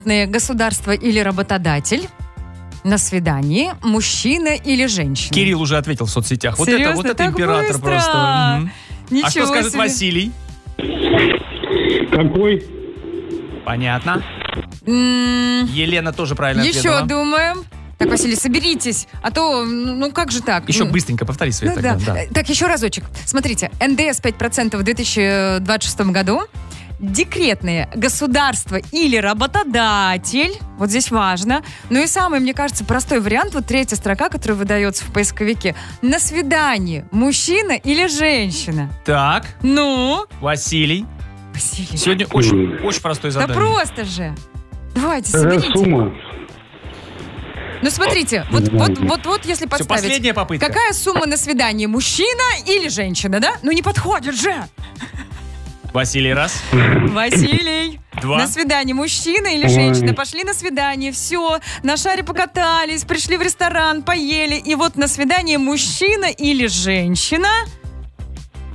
Государство или работодатель? На свидании мужчина или женщина? Кирилл уже ответил в соцсетях. Серьезно? Вот это Так император быстро? просто. Ничего А что скажет себе. Василий? Какой? Понятно. Елена тоже правильно ответила. Еще думаем. Так, Василий, соберитесь, а то, ну как же так? Еще быстренько повтори, Свет, Ну, тогда. да. Да. Так, еще разочек. Смотрите, НДС 5% в 2026 году. Декретные государство или работодатель. Вот здесь важно. Ну и самый, мне кажется, простой вариант, вот третья строка, которая выдается в поисковике. На свидании мужчина или женщина? Так, Ну? Василий. Василий. Сегодня очень простое Да задание. просто же. Давайте, Какая соберите. сумма? Ну, смотрите, вот если Все, подставить. последняя попытка. Какая сумма на свидание, мужчина или женщина, да? Ну, не подходит же. Василий, раз. Василий. Два. На свидание мужчина или женщина? Пошли на свидание, все, на шаре покатались, пришли в ресторан, поели. И вот на свидание мужчина или женщина?